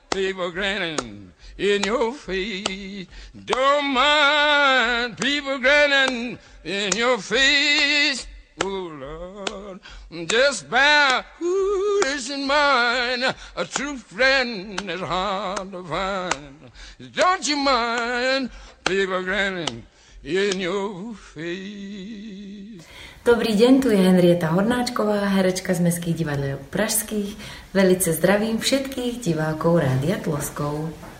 people grinning in your face. Don't mind people grinning in your face. Oh, Lord, just bear who is in mind. A true friend is hard to find. Don't you mind people grinning in your face. Dobrý deň, tu je Henrieta Hornáčková, herečka z Mestských divadiel pražských. Velice zdravím všetkých divákov Rádia Tloskov.